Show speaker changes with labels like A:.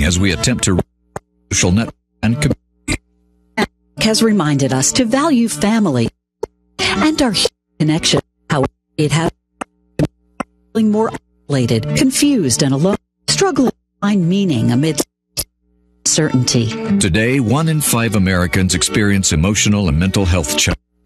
A: as we attempt to social network and community.
B: Has reminded us to value family and our connection. How it has feeling more isolated, confused, and alone, struggling to find meaning amidst uncertainty.
A: Today, 1 in 5 Americans experience emotional and mental health challenges.